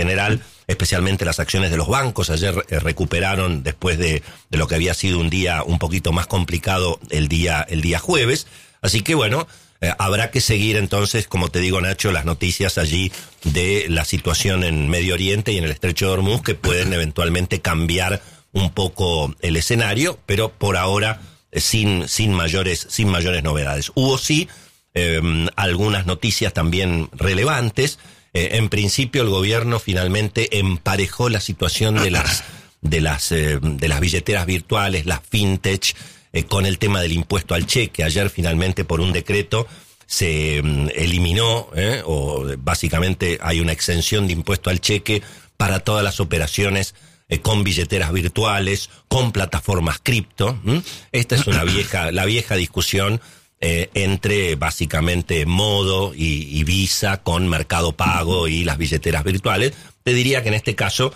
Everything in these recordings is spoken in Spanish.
general, especialmente las acciones de los bancos. Ayer recuperaron después de lo que había sido un día un poquito más complicado el día jueves. Así que bueno, habrá que seguir entonces, como te digo, Nacho, las noticias allí de la situación en Medio Oriente y en el Estrecho de Hormuz, que pueden eventualmente cambiar un poco el escenario, pero por ahora sin mayores novedades. Hubo sí algunas noticias también relevantes. En principio el gobierno finalmente emparejó la situación de las billeteras virtuales, las fintech, con el tema del impuesto al cheque. Ayer finalmente por un decreto se eliminó, o básicamente hay una exención de impuesto al cheque para todas las operaciones con billeteras virtuales, con plataformas cripto. Esta es la vieja discusión entre básicamente Modo y Visa con Mercado Pago y las billeteras virtuales. Te diría que en este caso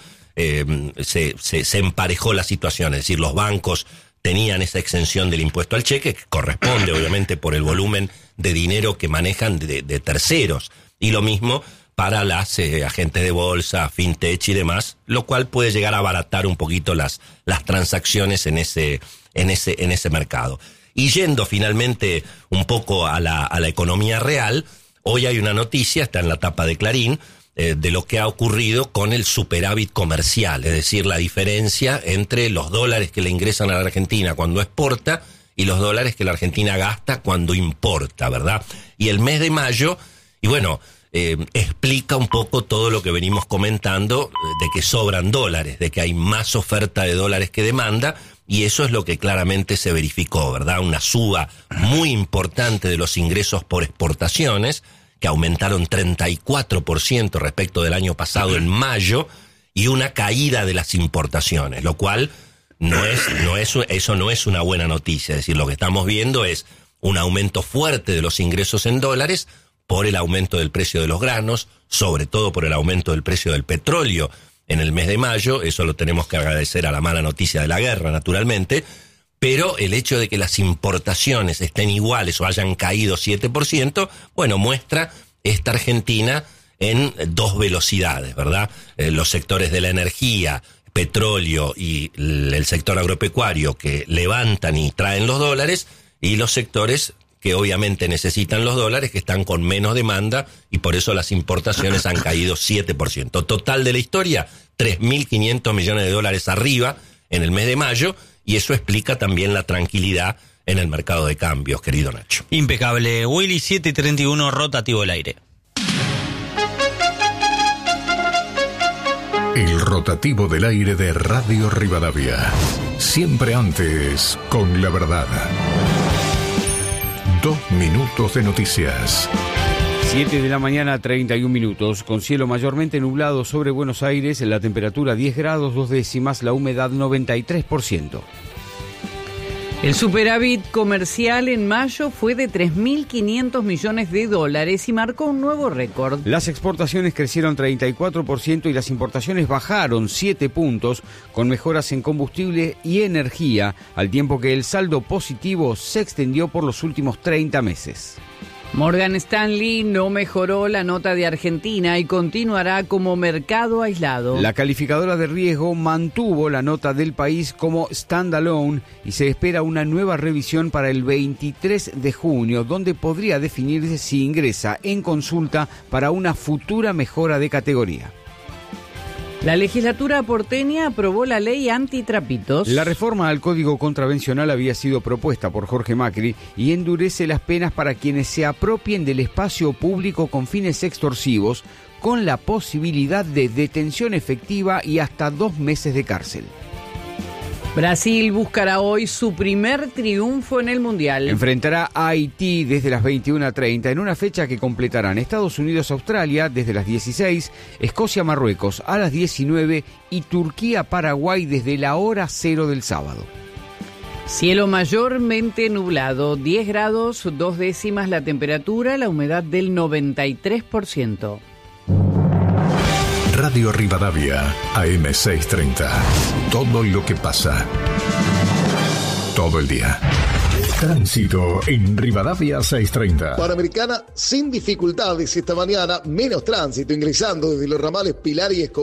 se emparejó la situación, es decir, los bancos tenían esa exención del impuesto al cheque, que corresponde obviamente por el volumen de dinero que manejan de terceros, y lo mismo para las agentes de bolsa, fintech y demás, lo cual puede llegar a abaratar un poquito las transacciones en ese mercado. Y yendo finalmente un poco a la economía real, hoy hay una noticia, está en la tapa de Clarín, de lo que ha ocurrido con el superávit comercial, es decir, la diferencia entre los dólares que le ingresan a la Argentina cuando exporta y los dólares que la Argentina gasta cuando importa, ¿verdad? Y el mes de mayo, y bueno, explica un poco todo lo que venimos comentando, de que sobran dólares, de que hay más oferta de dólares que demanda, y eso es lo que claramente se verificó, ¿verdad? Una suba muy importante de los ingresos por exportaciones, que aumentaron 34% respecto del año pasado en mayo, y una caída de las importaciones, lo cual eso no es una buena noticia. Es decir, lo que estamos viendo es un aumento fuerte de los ingresos en dólares por el aumento del precio de los granos, sobre todo por el aumento del precio del petróleo en el mes de mayo. Eso lo tenemos que agradecer a la mala noticia de la guerra, naturalmente, pero el hecho de que las importaciones estén iguales o hayan caído 7%, bueno, muestra esta Argentina en dos velocidades, ¿verdad? Los sectores de la energía, petróleo y el sector agropecuario que levantan y traen los dólares, y los sectores que obviamente necesitan los dólares, que están con menos demanda, y por eso las importaciones han caído 7%. Total de la historia, 3.500 millones de dólares arriba en el mes de mayo, y eso explica también la tranquilidad en el mercado de cambios, querido Nacho. Impecable. Willy, 7:31, rotativo el aire. El rotativo del aire de Radio Rivadavia. Siempre antes con la verdad. 2 minutos de noticias. 7 de la mañana, 31 minutos, con cielo mayormente nublado sobre Buenos Aires, la temperatura 10 grados 2 décimas, la humedad 93%. El superávit comercial en mayo fue de 3.500 millones de dólares y marcó un nuevo récord. Las exportaciones crecieron 34% y las importaciones bajaron 7 puntos, con mejoras en combustible y energía, al tiempo que el saldo positivo se extendió por los últimos 30 meses. Morgan Stanley no mejoró la nota de Argentina y continuará como mercado aislado. La calificadora de riesgo mantuvo la nota del país como standalone y se espera una nueva revisión para el 23 de junio, donde podría definirse si ingresa en consulta para una futura mejora de categoría. La legislatura porteña aprobó la ley antitrapitos. La reforma al Código Contravencional había sido propuesta por Jorge Macri y endurece las penas para quienes se apropien del espacio público con fines extorsivos, con la posibilidad de detención efectiva y hasta 2 meses de cárcel. Brasil buscará hoy su primer triunfo en el Mundial. Enfrentará a Haití desde las 21:30 en una fecha que completarán Estados Unidos-Australia desde las 16, Escocia-Marruecos a las 19 y Turquía-Paraguay desde la hora 0 del sábado. Cielo mayormente nublado, 10 grados 2 décimas la temperatura, la humedad del 93%. Radio Rivadavia, AM630. Todo lo que pasa. Todo el día. Tránsito en Rivadavia 630. Panamericana sin dificultades esta mañana, menos tránsito ingresando desde los ramales Pilar y Escobar